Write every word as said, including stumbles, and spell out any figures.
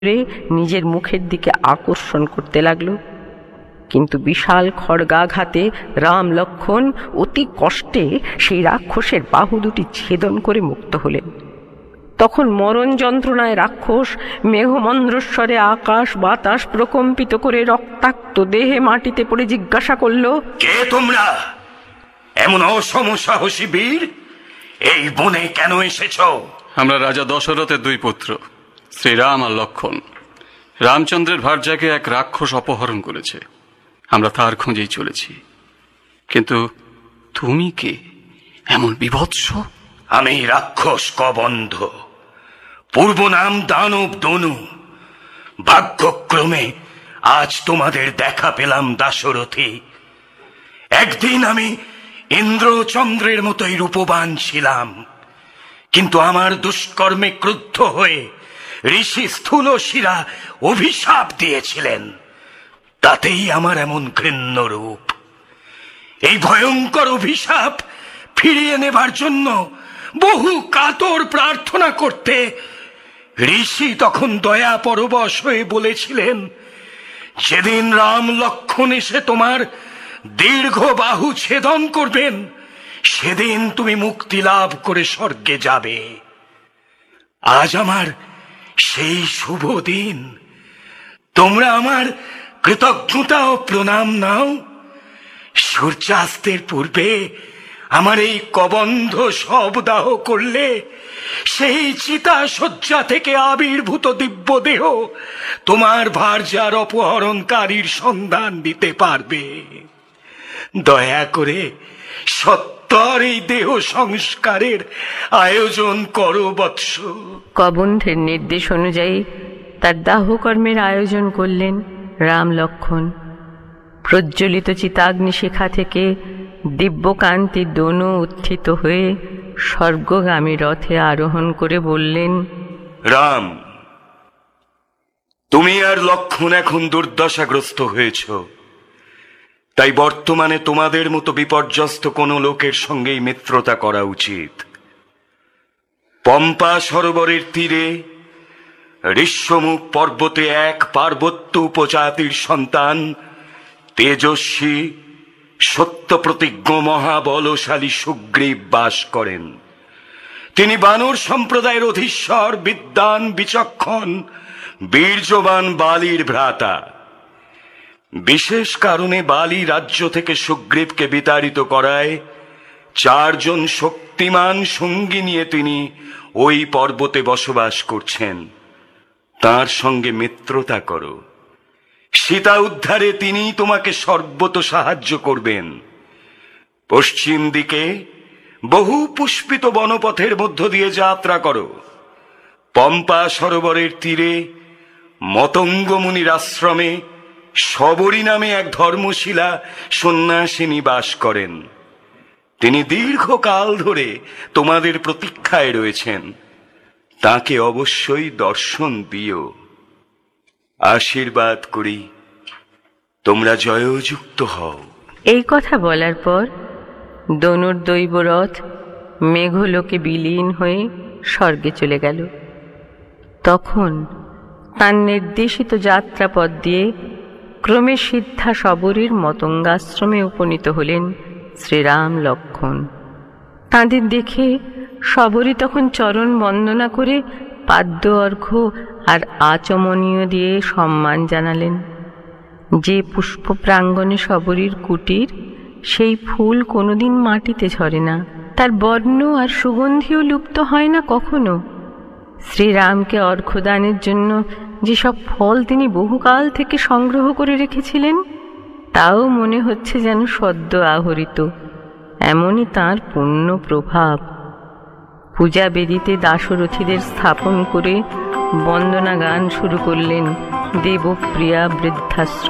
নিজের মুখের দিকে আকর্ষণ করতে লাগল। কিন্তু বিশাল খড়গাঘাতে রাম লক্ষ্মণ অতি কষ্টে সেই রাক্ষসের বাহু দুটি ছেদন করে মুক্ত হলেন। তখন মরণ যন্ত্রণায় রাক্ষস মেঘমন্দ্রস্বরে আকাশ বাতাস প্রকম্পিত করে রক্তাক্ত দেহে মাটিতে পড়ে জিজ্ঞাসা করল, কে তোমরা? এমন অসমসাহসী বীর, এই বনে কেন এসেছ? আমরা রাজা দশরথের দুই পুত্র, শ্রীরাম আর লক্ষ্মণ। রামচন্দ্রের ভার্যাকে এক রাক্ষস অপহরণ করেছে, আমরা তার খোঁজেই চলেছি। কিন্তু তুমি কে, এমন বিভৎস? আমি রাক্ষস কবন্ধ, পূর্ব নাম দানব দনু। ভাগ্যক্রমে আজ তোমাদের দেখা পেলাম দাশরথী। একদিন আমি ইন্দ্রচন্দ্রের মতোই রূপবান ছিলাম, কিন্তু আমার দুষ্কর্মে ক্রুদ্ধ হয়ে ঋষি স্থূলশিরা অভিশাপ দিয়েছিলেন, তাতেই আমার এমন ঘৃণ্য রূপ। এই ভয়ঙ্কর অভিশাপ ফিরিয়ে নেবার জন্য বহু কাতর প্রার্থনা করতে ঋষি তখন দয়া পরবশ হয়ে বলেছিলেন, যেদিন রাম লক্ষ্মণ এসে তোমার দীর্ঘ বাহু ছেদন করবেন, সেদিন তুমি মুক্তি লাভ করে স্বর্গে যাবে। আজ আমার সেই শুভ দিন, তোমরা আমার কৃতজ্ঞতা ও প্রণাম নাও। সূর্যাস্তের পূর্বে আমার এই কবন্ধ শবদাহ করলে সেই চিতা শয্যা থেকে আবির্ভূত দিব্য দেহ তোমার ভার্যার অপহরণকারীর সন্ধান দিতে পারবে। দয়া করে সত্তর এই দেহ সংস্কারের আয়োজন করো বৎস। কবন্ধের নির্দেশ অনুযায়ী তার দাহকর্মের আয়োজন করলেন রাম লক্ষ্মণ। প্রজ্বলিত চিতাগ্নি শিখা থেকে দিব্যকান্তি দনু উত্থিত হয়ে স্বর্গগামী রথে আরোহণ করে বললেন, রাম, তুমি আর লক্ষ্মণ এখন দুর্দশাগ্রস্ত হয়েছ, তাই বর্তমানে তোমাদের মতো বিপর্যস্ত কোন লোকের সঙ্গেই মিত্রতা করা উচিত। পম্পা সরোবরের তীরে ঋষ্যমুখ পর্বতে এক পার্বত্য উপজাতির সন্তান তেজস্বী সত্যপ্রতিজ্ঞ মহাবলশালী সুগ্রীব বাস করেন। তিনি বানর সম্প্রদায়ের অধীশ্বর, বিদ্বান বিচক্ষণ বীর্যবান বালির ভ্রাতা। বিশেষ কারণে বালি রাজ্য থেকে সুগ্রীবকে বিতাড়িত করায় চারজন শক্তিমান সঙ্গী নিয়ে তিনি ওই পর্বতে বসবাস করছেন। তার সঙ্গে মিত্রতা করো। সীতা উদ্ধারে তিনি তোমাকে সর্বত সাহায্য করবেন। পশ্চিম দিকে বহু পুষ্পিত বনপথের মধ্য দিয়ে যাত্রা করো। পম্পা সরোবরের তীরে মতঙ্গ মুনির আশ্রমে শবরী নামে এক ধর্মশীলা সন্ন্যাসিনী বাস করেন। তিনি দীর্ঘকাল ধরে তোমাদের প্রতীক্ষায় রয়েছেন, তাকে অবশ্যই দর্শন দিও। আশীর্বাদ করি তোমরা জয়যুক্ত হও। এই কথা বলার পর দনুর দৈবরথ মেঘলোকে বিলীন হয়ে স্বর্গে চলে গেল। তখন তার নির্দেশিত যাত্রাপথ দিয়ে ক্রমে সিদ্ধা শবরীর মতঙ্গাশ্রমে উপনীত হলেন শ্রীরাম লক্ষ্মণ। তাঁদের দেখে শবরী তখন চরণ বন্দনা করে পাদ্য অর্ঘ্য আর আচমনীয় দিয়ে সম্মান জানালেন। যে পুষ্প প্রাঙ্গণে শবরীর কুটির, সেই ফুল কোনোদিন মাটিতে ঝরে না, তার বর্ণ আর সুগন্ধিও লুপ্ত হয় না কখনো। শ্রীরামকে অর্ঘ্যদানের জন্য যেসব ফল তিনি বহুকাল থেকে সংগ্রহ করে রেখেছিলেন, তাও মনে হচ্ছে যেন সদ্য আহরিত। এমনই তাঁর পূর্ণ প্রভাব। পূজা বেদিতে দাশরথীদের স্থাপন করে বন্দনা গান শুরু করলেন দেবপ্রিয়া বৃদ্ধাশ্রম।